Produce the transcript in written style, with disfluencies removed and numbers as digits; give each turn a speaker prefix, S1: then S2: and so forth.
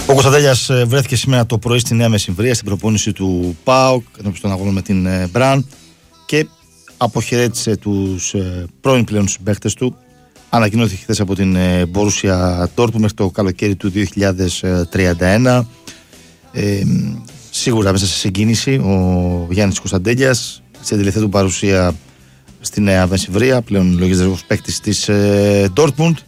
S1: Ο Κωνσταντέλιας βρέθηκε σήμερα το πρωί στη Νέα Μεσημβρία στην προπόνηση του ΠΑΟΚ ενώπιον των αγώνων με την Μπραν και αποχαιρέτησε τους πρώην πλέον συμπαίκτες του. Ανακοινώθηκε χθες από την Μπορούσια Ντόρτμουντ μέχρι το καλοκαίρι του 2031. Σίγουρα μέσα σε συγκίνηση ο Γιάννης Κωνσταντέλιας, στην τελευταία του παρουσία στη Νέα Μεσημβρία, πλέον λογίζεται ως παίκτης της Ντόρτμουντ.